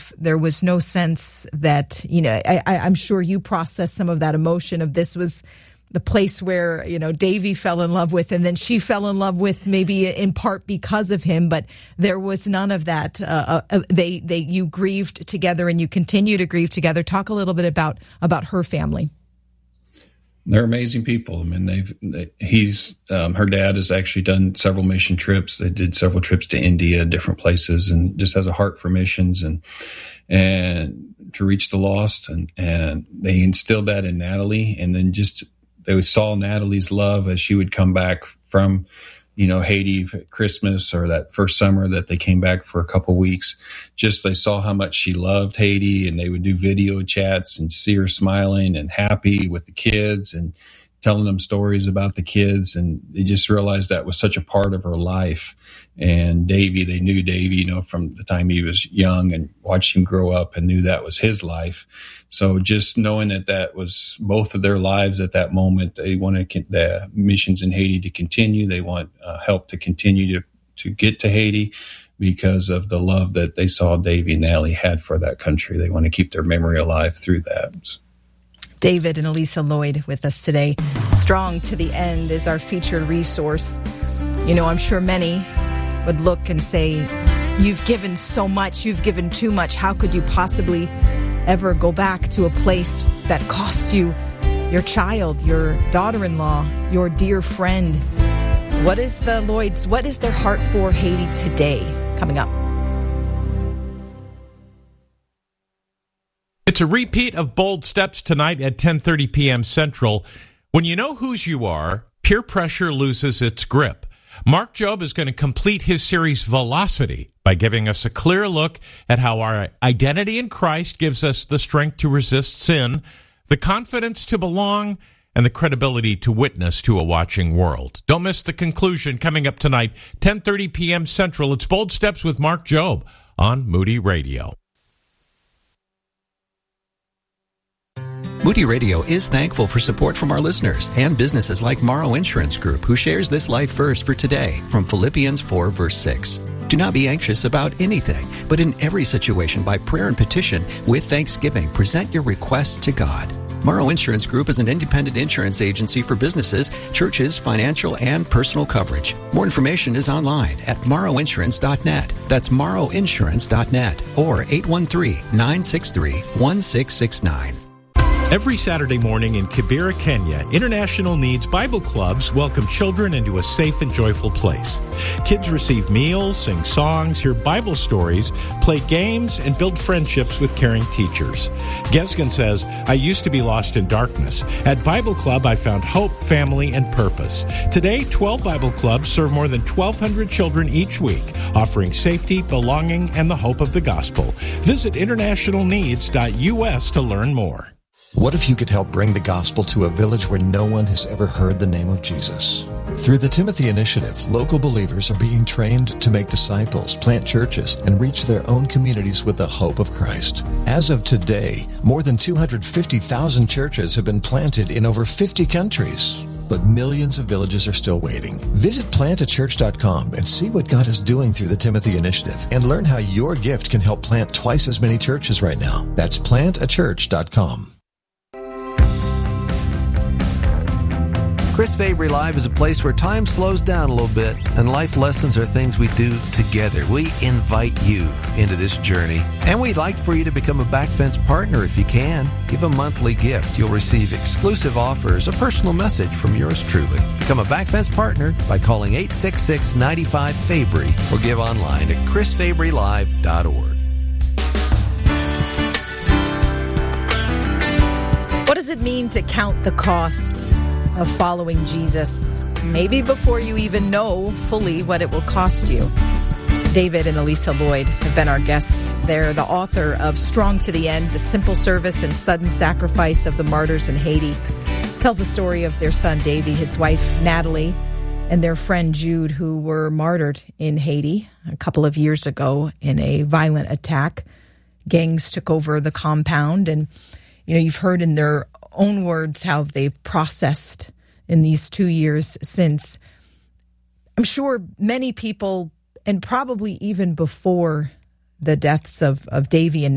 there was no sense that, I'm sure you processed some of that emotion of this was the place where, Davy fell in love with, and then she fell in love with, maybe in part because of him, but there was none of that. You grieved together and you continue to grieve together. Talk a little bit about her family. They're amazing people. I mean, her dad has actually done several mission trips. They did several trips to India, different places, and just has a heart for missions and to reach the lost. And they instilled that in Natalie. And then they saw Natalie's love as she would come back from, Haiti for Christmas or that first summer that they came back for a couple of weeks. Just they saw how much she loved Haiti, and they would do video chats and see her smiling and happy with the kids and telling them stories about the kids. And they just realized that was such a part of her life. And they knew Davy, from the time he was young and watched him grow up and knew that was his life. So just knowing that was both of their lives at that moment, they wanted the missions in Haiti to continue. They want help to continue to get to Haiti because of the love that they saw Davy and Natalie had for that country. They want to keep their memory alive through that. David and Elisa Lloyd with us today. Strong to the End is our featured resource. I'm sure many would look and say, you've given so much, you've given too much. How could you possibly ever go back to a place that cost you your child, your daughter-in-law, your dear friend? What is their heart for Haiti today? Coming up. It's a repeat of Bold Steps tonight at 10:30 p.m. Central. When you know whose you are, peer pressure loses its grip. Mark Jobe is going to complete his series Velocity by giving us a clear look at how our identity in Christ gives us the strength to resist sin, the confidence to belong, and the credibility to witness to a watching world. Don't miss the conclusion coming up tonight, 10:30 p.m. Central. It's Bold Steps with Mark Jobe on Moody Radio. Moody Radio is thankful for support from our listeners and businesses like Morrow Insurance Group, who shares this life verse for today from Philippians 4, verse 6. Do not be anxious about anything, but in every situation by prayer and petition with thanksgiving, present your requests to God. Morrow Insurance Group is an independent insurance agency for businesses, churches, financial, and personal coverage. More information is online at morrowinsurance.net. That's morrowinsurance.net or 813-963-1669. Every Saturday morning in Kibera, Kenya, International Needs Bible Clubs welcome children into a safe and joyful place. Kids receive meals, sing songs, hear Bible stories, play games, and build friendships with caring teachers. Gesgen says, I used to be lost in darkness. At Bible Club, I found hope, family, and purpose. Today, 12 Bible Clubs serve more than 1,200 children each week, offering safety, belonging, and the hope of the gospel. Visit internationalneeds.us to learn more. What if you could help bring the gospel to a village where no one has ever heard the name of Jesus? Through the Timothy Initiative, local believers are being trained to make disciples, plant churches, and reach their own communities with the hope of Christ. As of today, more than 250,000 churches have been planted in over 50 countries. But millions of villages are still waiting. Visit plantachurch.com and see what God is doing through the Timothy Initiative and learn how your gift can help plant twice as many churches right now. That's plantachurch.com. Chris Fabry Live is a place where time slows down a little bit and life lessons are things we do together. We invite you into this journey, and we'd like for you to become a Backfence partner if you can. Give a monthly gift. You'll receive exclusive offers, a personal message from yours truly. Become a Backfence partner by calling 866-95-FABRY or give online at chrisfabrylive.org. What does it mean to count the cost of following Jesus? Maybe before you even know fully what it will cost you. David and Elisa Lloyd have been our guests. They're the author of Strong to the End, The Simple Service and Sudden Sacrifice of the Martyrs in Haiti. Tells the story of their son Davy, his wife Natalie, and their friend Jude, who were martyred in Haiti a couple of years ago in a violent attack. Gangs took over the compound, and you've heard in their own words how they've processed in these 2 years since. I'm sure many people, and probably even before the deaths of Davy and